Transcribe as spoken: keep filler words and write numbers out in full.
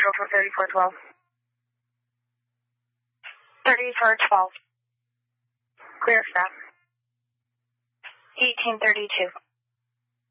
Central for thirty-four twelve. thirty-four twelve. Clear stop. eighteen thirty-two.